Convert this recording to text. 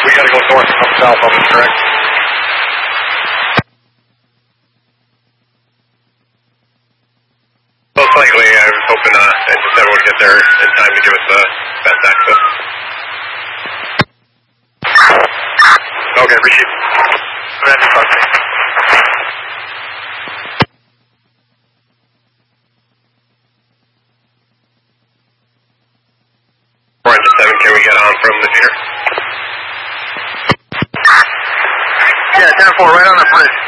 We gotta go north from south on this, correct? Most likely, I was hoping Engine 7 would get there in time to give us the best access. Okay, appreciate it. That's fun. Engine 7, can we get on from the feeder? Yeah, 10-4, right on the bridge.